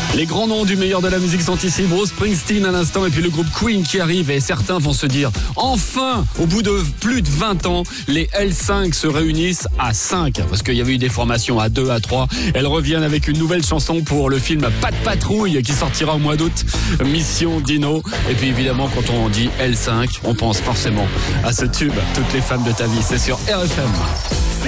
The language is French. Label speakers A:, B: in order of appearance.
A: Les grands noms du meilleur de la musique sont ici. Bruce Springsteen à l'instant et puis le groupe Queen qui arrive. Et certains vont se dire, enfin, au bout de plus de 20 ans, les L5 se réunissent à 5. Parce qu'il y avait eu des formations à 2, à 3. Elles reviennent avec une nouvelle chanson pour le film Pas de patrouille qui sortira au mois d'août. Mission Dino. Et puis évidemment, quand on dit L5, on pense forcément à ce tube. Toutes les femmes de ta vie, c'est sur RFM.